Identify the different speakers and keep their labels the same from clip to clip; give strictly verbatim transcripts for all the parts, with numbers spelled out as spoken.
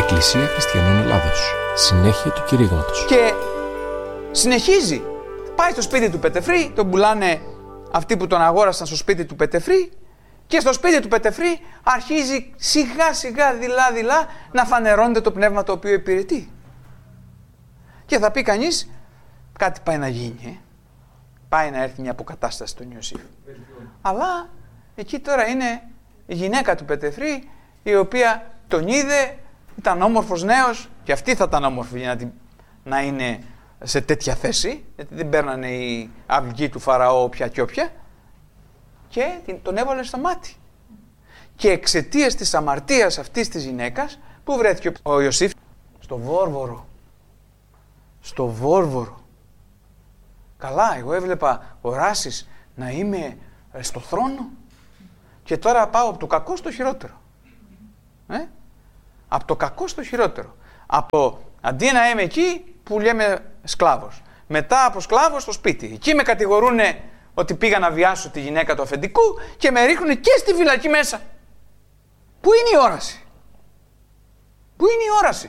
Speaker 1: Εκκλησία Χριστιανών Ελλάδος. Συνέχεια του κηρύγματος.
Speaker 2: Και συνεχίζει. Πάει στο σπίτι του Πετεφρή, τον πουλάνε αυτοί που τον αγόρασαν στο σπίτι του Πετεφρή και στο σπίτι του Πετεφρή αρχίζει σιγά σιγά δειλά δειλά να φανερώνεται το πνεύμα το οποίο υπηρετεί. Και θα πει κανείς, κάτι πάει να γίνει, ε? πάει να έρθει μια αποκατάσταση στον Ιωσήφ. Αλλά εκεί τώρα είναι η γυναίκα του Πετεφρή, η οποία τον είδε, ήταν όμορφος νέος και αυτή θα ήταν όμορφη για να, την, να είναι σε τέτοια θέση, γιατί δεν παίρνανε οι αυγοί του Φαραώ όποια και όποια, και τον έβαλε στο μάτι. Και εξαιτίας της αμαρτίας αυτής της γυναίκας, που βρέθηκε ο Ιωσήφ? Στο Βόρβορο. Στο Βόρβορο. Καλά, εγώ έβλεπα οράσεις να είμαι στο θρόνο και τώρα πάω από το κακό στο χειρότερο. Ε? Από το κακό στο χειρότερο. Από, αντί να είμαι εκεί που λέμε σκλάβος. Μετά από σκλάβος στο σπίτι. Εκεί με κατηγορούν ότι πήγα να βιάσω τη γυναίκα του αφεντικού και με ρίχνουν και στη φυλακή μέσα. Πού είναι η όραση? Πού είναι η όραση?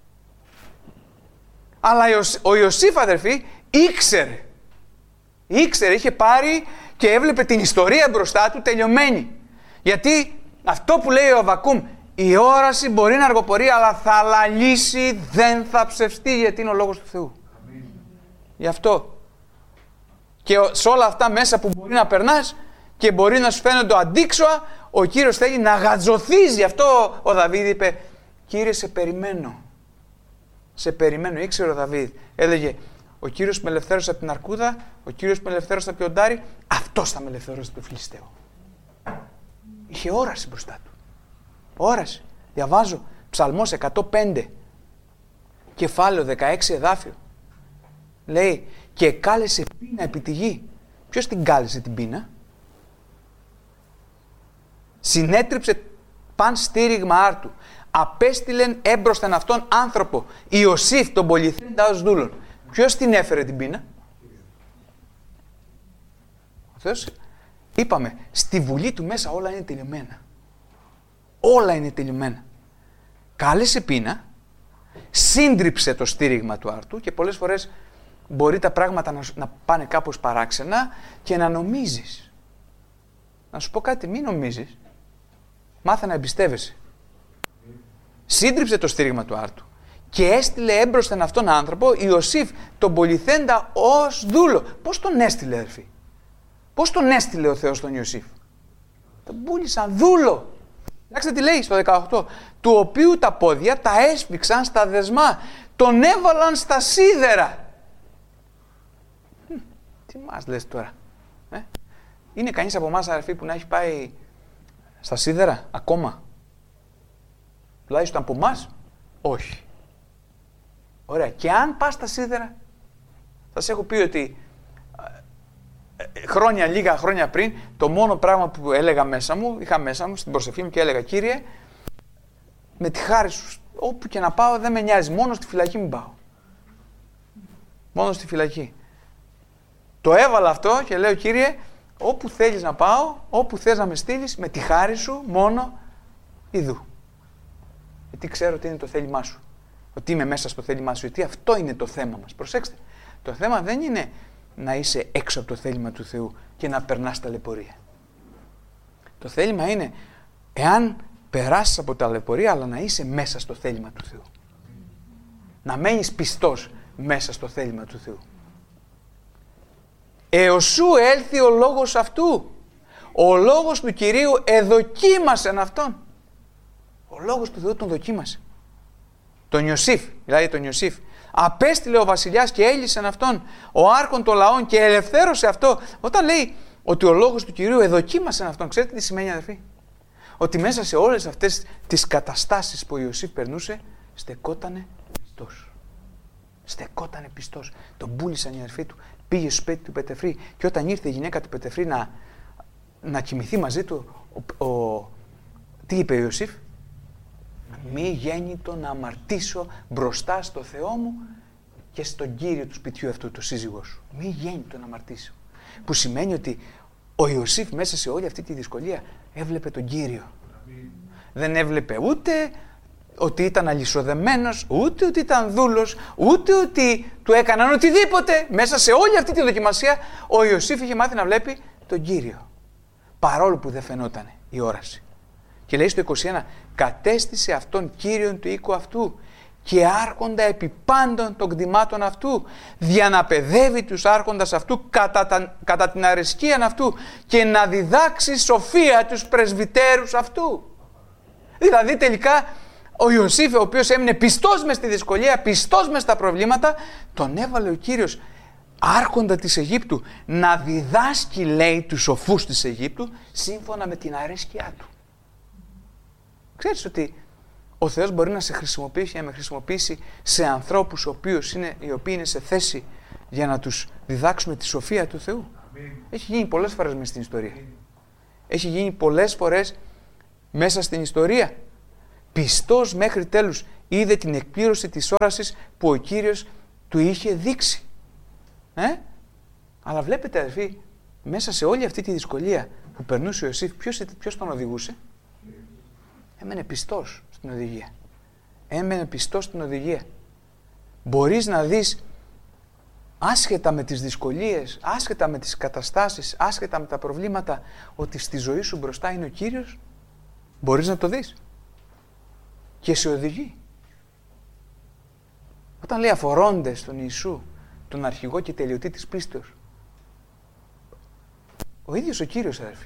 Speaker 2: Αλλά ο Ιωσήφ, αδερφοί, ήξερε. Ήξερε, είχε πάρει και έβλεπε την ιστορία μπροστά του τελειωμένη. Γιατί αυτό που λέει ο Αββακούμ, η όραση μπορεί να αργοπορεί, αλλά θα λαλήσει, δεν θα ψευστεί, γιατί είναι ο λόγος του Θεού. Αμήν. Γι' αυτό. Και σε όλα αυτά μέσα που μπορεί να περνάς και μπορεί να σου φαίνονται αντίξωα, ο Κύριος θέλει να γατζωθείς. Γι' αυτό ο Δαβίδ είπε, Κύριε, σε περιμένω. Σε περιμένω. Ήξερε ο Δαβίδ. Έλεγε, ο Κύριος με ελευθέρωσε από την αρκούδα, ο Κύριος με ελευθέρωσε από το λιοντάρι, αυτός θα με ελευθερώσει από το Φιλιστέο. Είχε όραση μπροστά του. Όραση. Διαβάζω Ψαλμός εκατόν πέντε, κεφάλαιο δεκαέξι, εδάφιο. Λέει, και κάλεσε πείνα επί τη γη. Ποιος την κάλεσε την πείνα? Συνέτριψε παν στήριγμα άρτου. Απέστειλεν έμπροσθεν αυτόν άνθρωπο, Ιωσήφ τον πολυθέντα ως δούλον. Ποιος την έφερε την πείνα? Ο Θεός. Είπαμε, στη βουλή του μέσα όλα είναι τελειωμένα. Όλα είναι τελειωμένα. Κάλεσε πείνα, σύντριψε το στήριγμα του άρτου και πολλές φορές μπορεί τα πράγματα να, να πάνε κάπως παράξενα και να νομίζεις. Να σου πω κάτι, μην νομίζεις. Μάθε να εμπιστεύεσαι. Σύντριψε το στήριγμα του άρτου και έστειλε έμπροσθεν αυτόν άνθρωπο, Ιωσήφ, τον πολυθέντα ως δούλο. Πώς τον έστειλε, αδερφοί? Πώς τον έστειλε ο Θεός τον Ιωσήφ? Τον πούλησαν δούλο. Κοιτάξτε τι λέει στο δεκαοκτώ. Του οποίου τα πόδια τα έσφιξαν στα δεσμά. Τον έβαλαν στα σίδερα. Hm, τι μας λες τώρα? Ε? Είναι κανείς από εμάς, αδερφοί, που να έχει πάει στα σίδερα ακόμα? Τουλάχιστον από εμάς, όχι. Ωραία. Και αν πας στα σίδερα, θα σε έχω πει ότι χρόνια, λίγα χρόνια πριν, το μόνο πράγμα που έλεγα μέσα μου, είχα μέσα μου στην προσευχή μου και έλεγα, Κύριε, με τη χάρη σου, όπου και να πάω δεν με νοιάζει, μόνο στη φυλακή μην πάω. Μόνο στη φυλακή. Το έβαλα αυτό και λέω, Κύριε, όπου θέλεις να πάω, όπου θες να με στείλεις, με τη χάρη σου, μόνο ιδού. Γιατί ξέρω ότι είναι το θέλημά σου. Ότι είμαι μέσα στο θέλημά σου. Γιατί αυτό είναι το θέμα μας. Προσέξτε. Το θέμα δεν είναι να είσαι έξω από το θέλημα του Θεού και να περνάς ταλαιπωρία. Το θέλημα είναι εάν περάσεις από ταλαιπωρία, αλλά να είσαι μέσα στο θέλημα του Θεού. Να μένεις πιστός μέσα στο θέλημα του Θεού. Εωσού έλθει ο λόγος αυτού. Ο λόγος του Κυρίου εδοκίμασεν αυτόν. Ο λόγος του Θεού τον δοκίμασε. Τον Ιωσήφ, δηλαδή τον Ιωσήφ. Απέστειλε ο βασιλιάς και έλυσεν αυτόν, ο άρχον των λαών, και ελευθέρωσε αυτό. Όταν λέει ότι ο λόγος του Κυρίου εδοκίμασεν αυτόν, ξέρετε τι σημαίνει, αδερφοί? Ότι μέσα σε όλες αυτές τις καταστάσεις που ο Ιωσήφ περνούσε, στεκότανε πιστός. Στεκότανε πιστός. Τον πούλησαν οι αδερφοί του, πήγε στο σπίτι του Πετεφρή, και όταν ήρθε η γυναίκα του Πετεφρή να, να κοιμηθεί μαζί του, ο, ο, τι είπε ο Ιωσήφ? Μη γέννητο να αμαρτήσω μπροστά στο Θεό μου και στον Κύριο του σπιτιού αυτού, το σύζυγό σου. Μη γέννητο να αμαρτήσω. Που σημαίνει ότι ο Ιωσήφ μέσα σε όλη αυτή τη δυσκολία έβλεπε τον Κύριο. Δεν έβλεπε ούτε ότι ήταν αλυσοδεμένος, ούτε ότι ήταν δούλος, ούτε ότι του έκαναν οτιδήποτε. Μέσα σε όλη αυτή τη δοκιμασία ο Ιωσήφ είχε μάθει να βλέπει τον Κύριο. Παρόλο που δεν φαινόταν η όραση. Και λέει στο είκοσι ένα, κατέστησε αυτόν Κύριον του οίκου αυτού και άρχοντα επί πάντων των κτημάτων αυτού, για να παιδεύει τους άρχοντας αυτού κατά, τα, κατά την αρεσκία αυτού και να διδάξει σοφία τους πρεσβυτέρους αυτού. Δηλαδή τελικά ο Ιωσήφ, ο οποίος έμεινε πιστός μες στη δυσκολία, πιστός μες στα προβλήματα, τον έβαλε ο Κύριος άρχοντα της Αιγύπτου να διδάσκει, λέει, τους σοφούς της Αιγύπτου σύμφωνα με την αρέσκειά του. Ξέρεις ότι ο Θεός μπορεί να σε χρησιμοποιήσει, να με χρησιμοποιήσει σε ανθρώπους οποίους είναι, οι οποίοι είναι σε θέση για να τους διδάξουμε τη σοφία του Θεού. Αμήν. Έχει γίνει πολλές φορές μέσα στην ιστορία. Αμήν. Έχει γίνει πολλές φορές μέσα στην ιστορία. Πιστός μέχρι τέλους είδε την εκπλήρωση της όρασης που ο Κύριος του είχε δείξει. Ε? Αλλά βλέπετε, αδελφοί, μέσα σε όλη αυτή τη δυσκολία που περνούσε ο Ιωσήφ, ποιος, ποιος τον οδηγούσε? Έμενε πιστός στην οδηγία. Έμενε πιστός στην οδηγία. Μπορείς να δεις, άσχετα με τις δυσκολίες, άσχετα με τις καταστάσεις, άσχετα με τα προβλήματα, ότι στη ζωή σου μπροστά είναι ο Κύριος. Μπορείς να το δεις. Και σε οδηγεί. Όταν λέει αφορώντες στον Ιησού, τον αρχηγό και τελειωτή της πίστεως, ο ίδιος ο Κύριος, αδερφοί.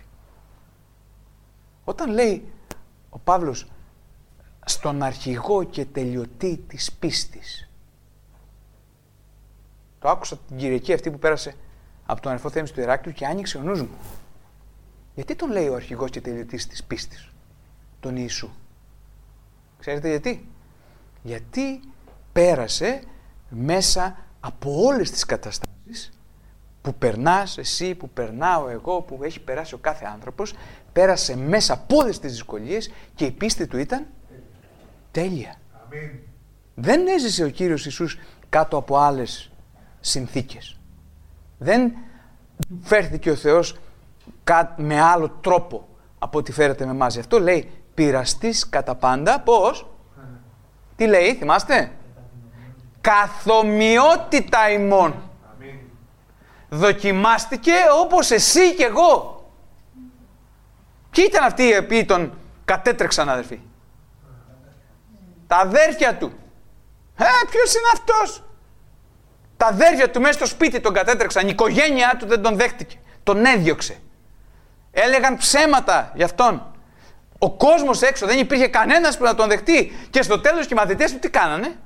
Speaker 2: Όταν λέει ο Παύλος στον αρχηγό και τελειωτή της πίστης, το άκουσα την Κυριακή αυτή που πέρασε από τον αδερφό Θέμης του Ηράκλειου και άνοιξε ο νους μου. Γιατί τον λέει ο αρχηγός και τελειωτής της πίστης, τον Ιησού? Ξέρετε γιατί? Γιατί πέρασε μέσα από όλες τις καταστάσεις που περνάς εσύ, που περνάω εγώ, που έχει περάσει ο κάθε άνθρωπος, πέρασε μέσα από όλες τις δυσκολίες και η πίστη του ήταν τέλεια. Αμήν. Δεν έζησε ο Κύριος Ιησούς κάτω από άλλες συνθήκες. Δεν φέρθηκε ο Θεός με άλλο τρόπο από ό,τι φέρεται με εμάς. Γι' αυτό λέει πειραστής κατά πάντα, πώς? Τι λέει, θυμάστε? Καθομοιότητα ημών. Αμήν. Δοκιμάστηκε όπως εσύ και εγώ. Ποιοι ήταν αυτοί οι οποίοι τον κατέτρεξαν, αδερφοί? Τα αδέρφια του. Ε, ποιος είναι αυτός? Τα αδέρφια του μέσα στο σπίτι τον κατέτρεξαν. Η οικογένειά του δεν τον δέχτηκε. Τον έδιωξε. Έλεγαν ψέματα γι' αυτόν. Ο κόσμος έξω, δεν υπήρχε κανένας που να τον δεχτεί. Και στο τέλος και οι μαθητές του τι κάνανε?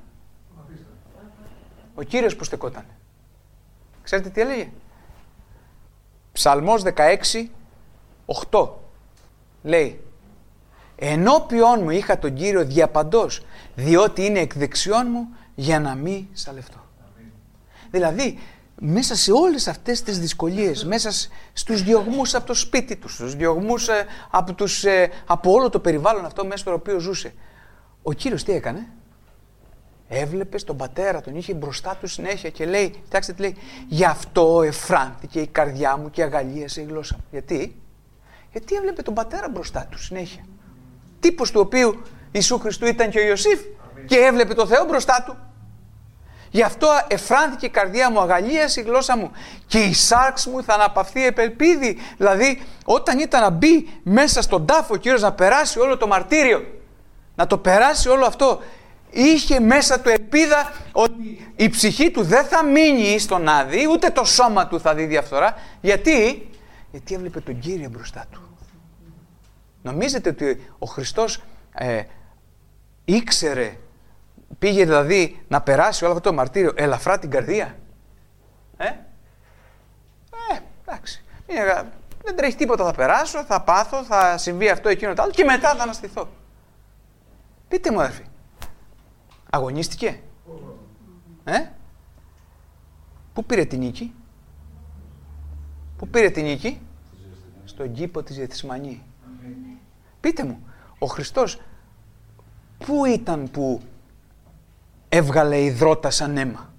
Speaker 2: Ο Κύριος που στεκόταν. Ξέρετε τι έλεγε? Ψαλμός δεκαέξι, οκτώ. Λέει, ενώπιόν μου είχα τον Κύριο διαπαντός, διότι είναι εκ δεξιών μου για να μην σαλευτώ. Αμήν. Δηλαδή, μέσα σε όλες αυτές τις δυσκολίες, μέσα στους διωγμούς από το σπίτι του, στους διωγμούς ε, από, τους, ε, από όλο το περιβάλλον αυτό μέσα στο οποίο ζούσε, ο Κύριος τι έκανε? Έβλεπε τον πατέρα, τον είχε μπροστά του συνέχεια και λέει, κοιτάξτε τι λέει, γι' αυτό εφράνθηκε η καρδιά μου και αγαλίασε η γλώσσα μου. Γιατί? Γιατί έβλεπε τον πατέρα μπροστά του συνέχεια. Τύπος του οποίου Ιησού Χριστού ήταν και ο Ιωσήφ. Αμήν. Και έβλεπε τον Θεό μπροστά του. Γι' αυτό εφράνθηκε η καρδιά μου, αγαλίασε η γλώσσα μου και η σάρξ μου θα αναπαυθεί επελπίδη. Δηλαδή όταν ήταν να μπει μέσα στον τάφο ο Κύριος να περάσει όλο το μαρτύριο, να το περάσει όλο αυτό, είχε μέσα του ελπίδα ότι η ψυχή του δεν θα μείνει στον άδει, ούτε το σώμα του θα δει διαφθορά. Γιατί? Γιατί έβλεπε τον Κύριο μπροστά του. Νομίζετε ότι ο Χριστός ε, ήξερε, πήγε δηλαδή να περάσει όλο αυτό το μαρτύριο ελαφρά την καρδία? Ε, ε εντάξει. Είναι, δεν τρέχει τίποτα, θα περάσω, θα πάθω, θα συμβεί αυτό, εκείνο, το άλλο και μετά θα αναστηθώ. Πείτε μου, αδερφοί. Αγωνίστηκε? Ε? Πού πήρε την νίκη? Πού πήρε την νίκη? Στον κήπο της Γεθσιμανή. Πείτε μου, ο Χριστός πού ήταν που έβγαλε υδρότα σαν αίμα?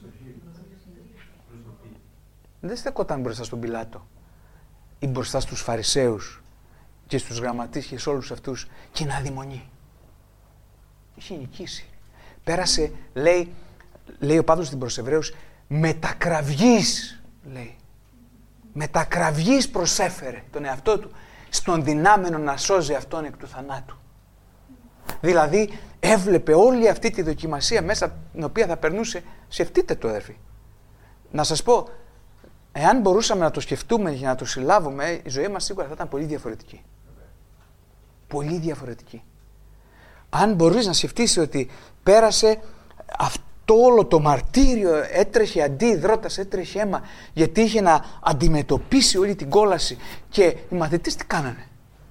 Speaker 2: Δεν στεκόταν μπροστά στον Πιλάτο ή μπροστά στους Φαρισαίους και στους γραμματείς και σε όλους αυτούς και να αδειμονεί. είχε νικήσει. Πέρασε, λέει, λέει ο Παύλος στην προς Εβραίους, μετακραυγής, λέει. Μετακραυγής προσέφερε τον εαυτό του στον δυνάμενο να σώζει αυτόν εκ του θανάτου. Δηλαδή έβλεπε όλη αυτή τη δοκιμασία μέσα την οποία θα περνούσε. Σκεφτείτε το, αδερφοί. Να σας πω, εάν μπορούσαμε να το σκεφτούμε και να το συλλάβουμε, η ζωή μας σίγουρα θα ήταν πολύ διαφορετική. Πολύ διαφορετική. Αν μπορείς να σκεφτείς ότι πέρασε αυτό όλο το μαρτύριο, έτρεχε αντίδροτας, έτρεχε αίμα, γιατί είχε να αντιμετωπίσει όλη την κόλαση, και οι μαθητές τι κάνανε?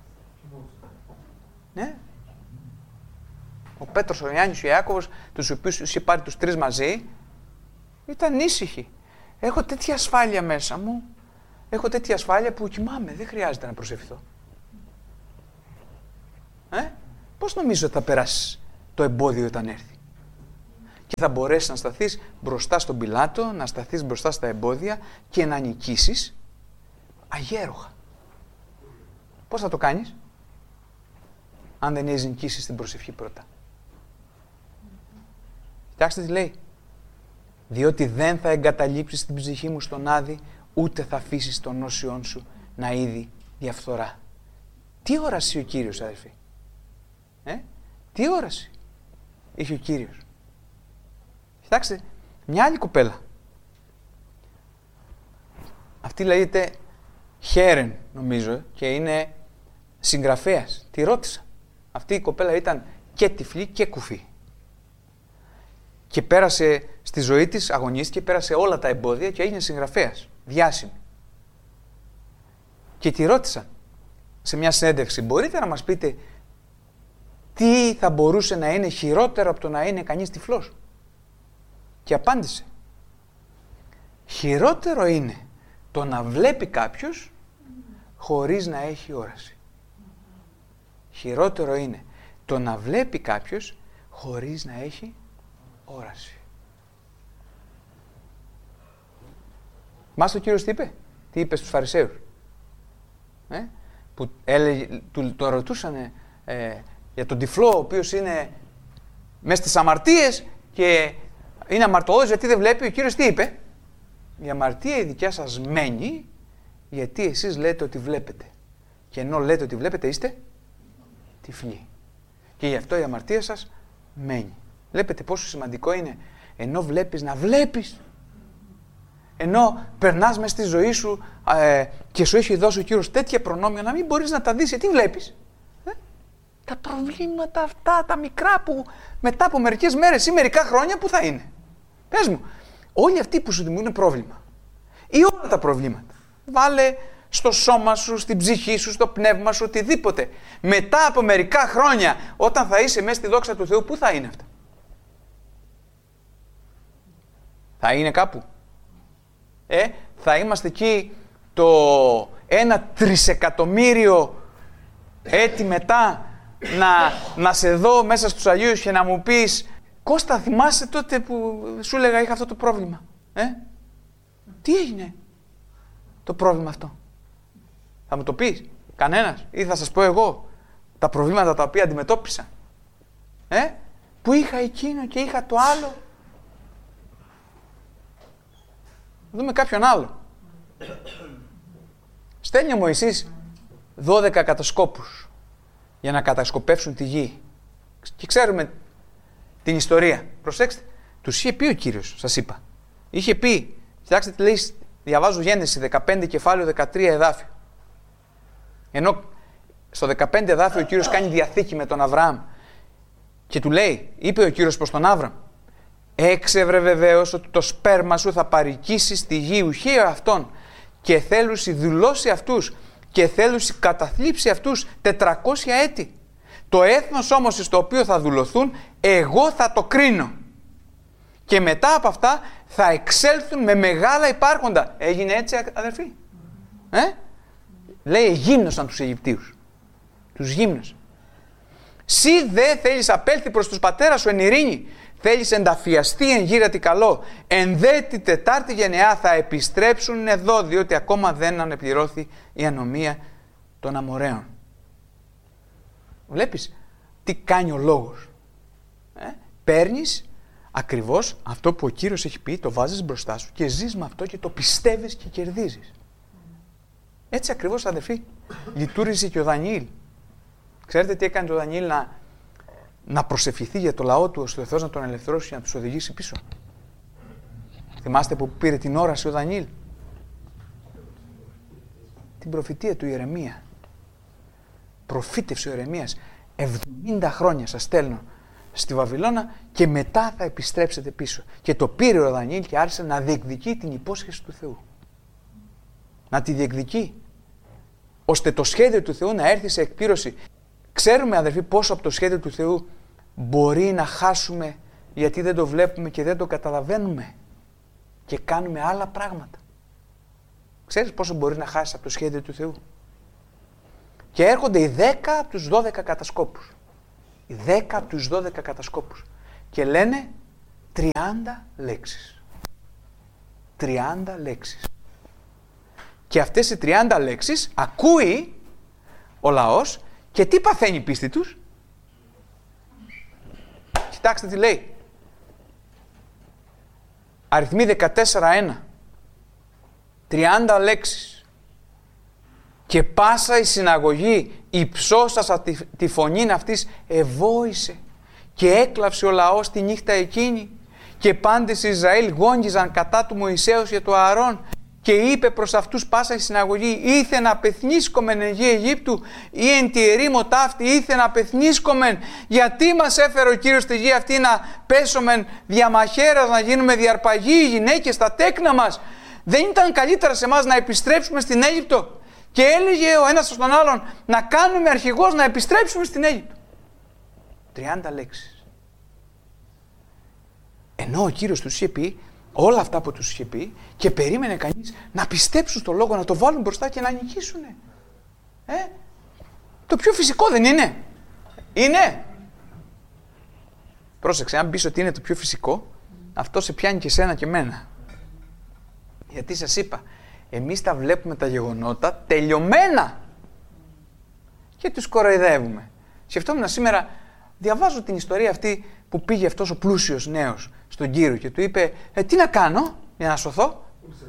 Speaker 2: Ναι. Ο Πέτρος, ο Ιάννης, ο Ιάκωβος, τους οποίους είχε πάρει τους τρεις μαζί, ήταν ήσυχοι. Έχω τέτοια ασφάλεια μέσα μου, έχω τέτοια ασφάλεια που κοιμάμαι, δεν χρειάζεται να προσευχηθώ. Ε? Πώς νομίζεις ότι θα περάσεις το εμπόδιο όταν έρθει? Και θα μπορέσεις να σταθείς μπροστά στον Πιλάτο, να σταθείς μπροστά στα εμπόδια και να νικήσεις αγέροχα. Πώς θα το κάνεις? Αν δεν έχεις νικήσει την προσευχή πρώτα. Κοιτάξτε τι λέει. Διότι δεν θα εγκαταλείψεις την ψυχή μου στον Άδη, ούτε θα αφήσεις τον όσιόν σου να είδει διαφθορά. Τι όραση ο Κύριος, αδελφοί? Ε? Τι όραση είχε ο Κύριος? Κοιτάξτε, μια άλλη κοπέλα. Αυτή λέγεται Χέρεν, νομίζω, και είναι συγγραφέας. Τη ρώτησα. Αυτή η κοπέλα ήταν και τυφλή και κουφή. Και πέρασε στη ζωή της, αγωνίστηκε, πέρασε όλα τα εμπόδια και έγινε συγγραφέας, διάσημη. Και τη ρώτησα σε μια συνέντευξη, μπορείτε να μας πείτε τι θα μπορούσε να είναι χειρότερο από το να είναι κανείς τυφλός? Και απάντησε, χειρότερο είναι το να βλέπει κάποιος χωρίς να έχει όραση. Χειρότερο είναι το να βλέπει κάποιος χωρίς να έχει όραση. Μας ο Κύριος τι είπε? Τι είπε στους Φαρισαίους? Ε? Που έλεγε, του, το ρωτούσανε ε, για τον τυφλό, ο οποίος είναι μέσα στις αμαρτίες και είναι αμαρτωλός γιατί δεν βλέπει. Ο Κύριος τι είπε? Η αμαρτία η δικιά σας μένει γιατί εσείς λέτε ότι βλέπετε. Και ενώ λέτε ότι βλέπετε είστε τυφλοί. Και γι' αυτό η αμαρτία σας μένει. Βλέπετε πόσο σημαντικό είναι ενώ βλέπεις να βλέπεις. Ενώ περνάς μέσα στη ζωή σου ε, και σου έχει δώσει ο Κύριος τέτοια προνόμια να μην μπορείς να τα δεις. Τι βλέπεις? Ε? Τα προβλήματα αυτά, τα μικρά που μετά από μερικές μέρες ή μερικά χρόνια που θα είναι. Πες μου, όλοι αυτοί που σου δημιουργούν πρόβλημα ή όλα τα προβλήματα, βάλε στο σώμα σου, στην ψυχή σου, στο πνεύμα σου, οτιδήποτε. Μετά από μερικά χρόνια, όταν θα είσαι μέσα στη δόξα του Θεού, πού θα είναι αυτά? Θα είναι κάπου. Ε, θα είμαστε εκεί το ένα τρισεκατομμύριο έτη μετά να, να σε δω μέσα στους Αγίους και να μου πεις, Κώστα, θυμάσαι τότε που σου έλεγα είχα αυτό το πρόβλημα? Ε? Τι έγινε το πρόβλημα αυτό? Θα μου το πεις κανένας? Ή θα σας πω εγώ τα προβλήματα τα οποία αντιμετώπισα? Ε? Που είχα εκείνο και είχα το άλλο. Δούμε κάποιον άλλο. Στέλνει ο Μωυσής δώδεκα κατασκόπους για να κατασκοπεύσουν τη γη. Και ξέρουμε την ιστορία. Προσέξτε. Τους είχε πει ο Κύριος, σας είπα. Είχε πει, κοιτάξτε τι λέει, διαβάζω Γένεση δεκαπέντε κεφάλαιο δεκατρία εδάφιο. Ενώ στο δεκαπέντε εδάφιο ο Κύριος κάνει διαθήκη με τον Αβραάμ και του λέει, είπε ο Κύριος προς τον Άβραμ, έξευρε βεβαίως ότι το σπέρμα σου θα παροικήσει στη γη ουχία αυτών και θέλουσι δουλώσει αυτούς και θέλουσι καταθλίψει αυτούς τετρακόσια έτη. Το έθνος όμως στο οποίο θα δουλωθούν, εγώ θα το κρίνω. Και μετά από αυτά θα εξέλθουν με μεγάλα υπάρχοντα. Έγινε έτσι, αδερφοί? Ε? Λέει, γύμνωσαν τους Αιγυπτίους. Τους γύμνωσαν. Συ δε θέλεις απέλθει προς τους πατέρας σου εν ειρήνη. Θέλεις ενταφιαστεί εν γύρατη καλό. Εν δε τη τετάρτη γενεά θα επιστρέψουν εδώ, διότι ακόμα δεν ανεπληρώθη η ανομία των Αμοραίων. Βλέπεις τι κάνει ο λόγος. παίρνεις ακριβώς αυτό που ο Κύριος έχει πει, το βάζεις μπροστά σου και ζεις με αυτό και το πιστεύεις και κερδίζεις. Έτσι ακριβώς, αδερφοί, λειτουργήσε και ο Δανιήλ. Ξέρετε τι έκανε το Δανιήλ? Να, να προσευχηθεί για το λαό του, ώστε ο Θεός να τον ελευθερώσει και να τους οδηγήσει πίσω. Θυμάστε που πήρε την όραση ο Δανιήλ? Την προφητεία του Ιερεμία. Προφήτευσε ο Ιερεμίας, εβδομήντα χρόνια σας στέλνω στη Βαβυλώνα και μετά θα επιστρέψετε πίσω. Και το πήρε ο Δανιήλ και άρχισε να διεκδικεί την υπόσχεση του Θεού. Να τη διεκδικεί, ώστε το σχέδιο του Θεού να έρθει σε εκπλήρωση. Ξέρουμε, αδερφοί, πόσο από το σχέδιο του Θεού μπορεί να χάσουμε γιατί δεν το βλέπουμε και δεν το καταλαβαίνουμε και κάνουμε άλλα πράγματα. Ξέρεις πόσο μπορεί να χάσεις από το σχέδιο του Θεού? Και έρχονται οι δέκα από τους δώδεκα κατασκόπους. Οι δέκα από τους δώδεκα κατασκόπους. Και λένε τριάντα λέξεις. τριάντα λέξεις. Και αυτές οι τριάντα λέξεις ακούει ο λαός και τι παθαίνει η πίστη τους? Κοιτάξτε τι λέει. Αριθμοί δεκατέσσερα ένα. τριάντα λέξεις. Και πάσα η συναγωγή υψώσασα τη, τη φωνήν αυτής ευόησε και έκλαψε ο λαός τη νύχτα εκείνη και πάντες οι Ισραήλ γόγγιζαν κατά του Μωυσέως και του Ααρών και είπε προς αυτούς πάσα η συναγωγή ήθε να πεθνίσκομεν εν γη Αιγύπτου ή εν τη ερήμο ταύτη ήθε να πεθνίσκομεν γιατί μας έφερε ο Κύριος στη γη αυτή να πέσομεν διαμαχαίρας, να γίνουμε διαρπαγοί οι γυναίκες, τα τέκνα μας? Δεν ήταν καλύτερα σε εμάς να επιστρέψουμε στην Αίγυπτο? Και έλεγε ο ένας στον άλλον να κάνουμε αρχηγός να επιστρέψουμε στην Αίγυπτο. τριάντα λέξεις. Ενώ ο Κύριος τους είχε πει όλα αυτά που τους είχε πει και περίμενε κανείς να πιστέψουν στο λόγο, να το βάλουν μπροστά και να νικήσουν. Ε? Το πιο φυσικό δεν είναι? Είναι. Πρόσεξε, αν πεις ότι είναι το πιο φυσικό, αυτό σε πιάνει και σένα και μένα. Γιατί σας είπα, εμείς τα βλέπουμε τα γεγονότα τελειωμένα και τους κοροϊδεύουμε. Σκεφτόμουν σήμερα, διαβάζω την ιστορία αυτή που πήγε αυτός ο πλούσιος νέος στον Κύριο και του είπε ε, τι να κάνω για να σωθώ?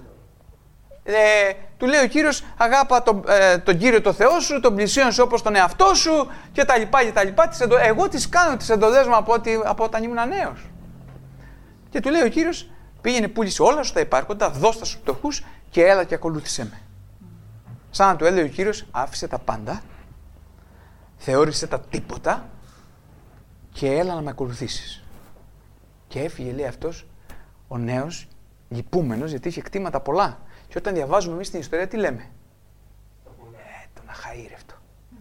Speaker 2: Ε, του λέει ο Κύριος αγάπα τον, ε, τον Κύριο το Θεό σου, τον πλησίον σου όπως τον εαυτό σου και τα λοιπά και τα λοιπά. Τις εντο... Εγώ τις κάνω τις εντολές μου από, ότι, από όταν ήμουν νέος. Και του λέει ο Κύριος πήγαινε πούλησε όλα σου τα υπάρχοντα, δώσ' τα στους φτωχούς και έλα και ακολούθησέ με. Σαν να του έλεγε ο Κύριος άφησε τα πάντα, θεώρησε τα τίποτα και έλα να με ακολουθήσεις. Και έφυγε, λέει αυτός ο νέος λυπούμενος γιατί είχε κτήματα πολλά. Και όταν διαβάζουμε εμείς την ιστορία τι λέμε? Ε, τον αχαήρευτο.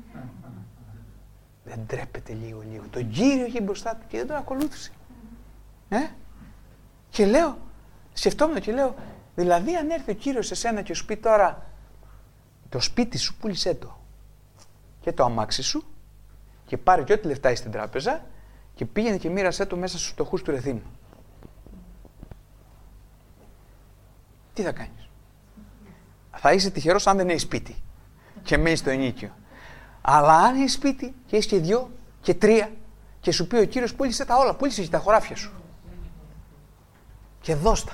Speaker 2: Δεν τρέπεται λίγο λίγο. Τον Κύριο είχε μπροστά του και δεν τον ακολούθησε. Ε? Και λέω, σκεφτόμουν και λέω, δηλαδή αν έρθει ο Κύριος σε σένα και σου πει τώρα το σπίτι σου πούλησέ το και το αμάξι σου και πάρε και ό,τι λεφτά είσαι στην τράπεζα και πήγαινε και μοίρασέ το μέσα στους φτωχούς του Ρεθύμου. Τι θα κάνεις? Θα είσαι τυχερός αν δεν έχεις σπίτι και μένεις στο ενίκιο. Αλλά αν έχεις σπίτι και έχεις και δυο και τρία και σου πει ο Κύριος πούλησε τα όλα, πούλησε και τα χωράφια σου και δώστα.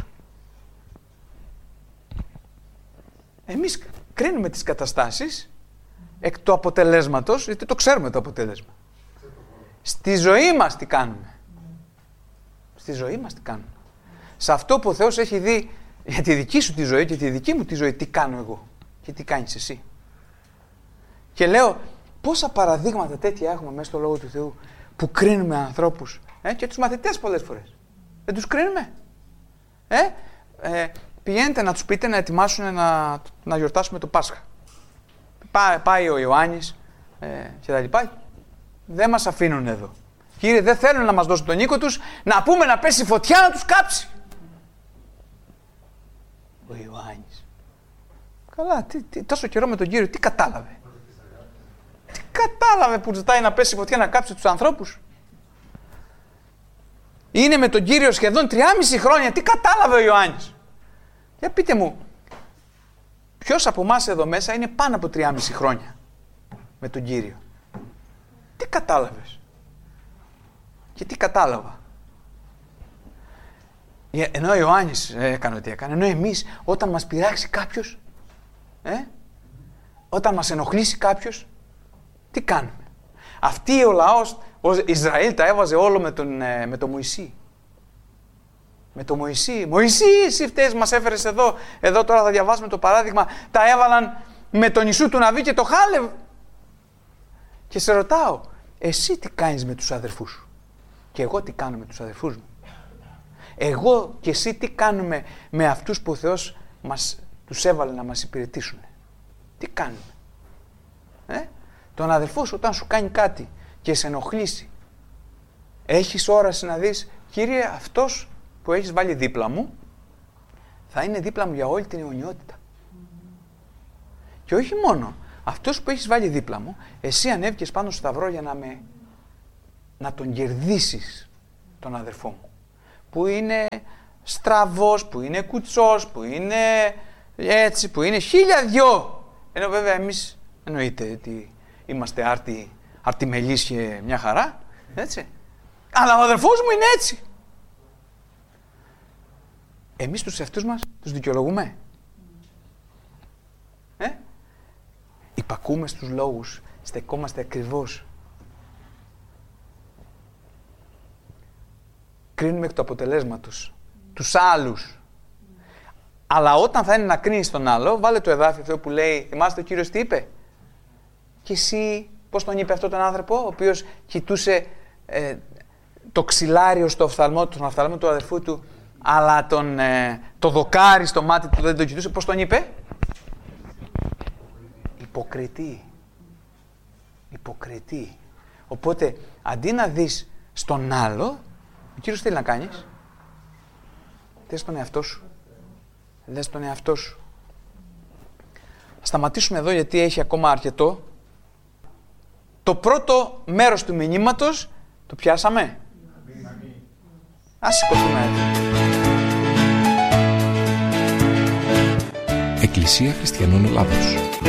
Speaker 2: Εμείς κρίνουμε τις καταστάσεις εκ του αποτελέσματος, γιατί το ξέρουμε το αποτέλεσμα. Στη ζωή μας τι κάνουμε. Στη ζωή μας τι κάνουμε. Σε αυτό που ο Θεός έχει δει για τη δική σου τη ζωή και τη δική μου τη ζωή, τι κάνω εγώ και τι κάνεις εσύ. Και λέω, πόσα παραδείγματα τέτοια έχουμε μέσα στο Λόγο του Θεού που κρίνουμε ανθρώπους ε, και τους μαθητές πολλές φορές. Δεν τους κρίνουμε. Ε, ε, πηγαίνετε να τους πείτε να ετοιμάσουν να, να γιορτάσουμε το Πάσχα. Πά, πάει ο Ιωάννης ε, και τα λοιπά. Δεν μας αφήνουν εδώ. Κύριε, δεν θέλουν να μας δώσουν τον οίκο τους, να πούμε να πέσει φωτιά να τους κάψει. Ο Ιωάννης. Καλά, τι, τι, τόσο καιρό με τον Κύριο, τι κατάλαβε. Τι κατάλαβε που ζητάει να πέσει φωτιά να κάψει τους ανθρώπους. Είναι με τον Κύριο σχεδόν τριάμιση χρόνια, τι κατάλαβε ο Ιωάννης. Για πείτε μου, ποιος από εμάς εδώ μέσα είναι πάνω από τριάμιση χρόνια με τον Κύριο. Τι κατάλαβες. Και τι κατάλαβα. Ενώ ο Ιωάννης έκανε ό,τι έκανε, ενώ εμείς όταν μας πειράξει κάποιος, ε, όταν μας ενοχλήσει κάποιος, τι κάνουμε? Αυτή ο λαός, ο Ισραήλ τα έβαζε όλο με τον, με τον Μωυσή. Με τον Μωυσή. Μωυσή, εσύ φταίς, μας έφερες εδώ. Εδώ τώρα θα διαβάσουμε το παράδειγμα. Τα έβαλαν με τον Ιησού του Ναβί και το Χάλευ. Και σε ρωτάω, εσύ τι κάνεις με τους αδερφούς σου? Και εγώ τι κάνω με τους αδερφούς μου? Εγώ και εσύ τι κάνουμε με αυτούς που ο Θεός μας, τους έβαλε να μας υπηρετήσουν? Τι κάνουμε? Ε? Τον αδερφό σου όταν σου κάνει κάτι και σε ενοχλήσει, έχεις όραση να δεις, Κύριε, αυτός που έχεις βάλει δίπλα μου θα είναι δίπλα μου για όλη την αιωνιότητα. Και όχι μόνο, αυτός που έχεις βάλει δίπλα μου, εσύ ανέβηκες πάνω στο σταυρό για να, με, να τον κερδίσεις τον αδερφό μου, που είναι στραβός, που είναι κουτσός, που είναι έτσι, που είναι χίλια δυο. Ενώ βέβαια εμείς εννοείται ότι είμαστε άρτη, αρτιμελείς και μια χαρά, έτσι. Αλλά ο αδερφός μου είναι έτσι. Εμείς τους εαυτούς μας τους δικαιολογούμε. Ε? Υπακούμε στους λόγους, στεκόμαστε ακριβώς. Κρίνουμε εκ του αποτελέσματος τους άλλους. Αλλά όταν θα είναι να κρίνεις τον άλλο, βάλε το εδάφιο αυτό που λέει, θυμάστε ο Κύριος τι είπε? Και εσύ πώς τον είπε αυτό τον άνθρωπο, ο οποίος κοιτούσε ε, το ξυλάριο στο οφθαλμό, τον οφθαλμό του αδερφού του, αλλά τον, ε, το δοκάρι στο μάτι του δεν τον κοιτούσε, πώς τον είπε? Υποκριτή. Υποκριτή. Οπότε, αντί να δεις στον άλλο, ο Κύριος θέλει να κάνεις, δες τον εαυτό σου. Δες τον εαυτό σου. Θα σταματήσουμε εδώ γιατί έχει ακόμα αρκετό. Το πρώτο μέρος του μηνύματος το πιάσαμε. Ας σηκωθούμε.
Speaker 1: Εκκλησία Χριστιανών Ελλάδος.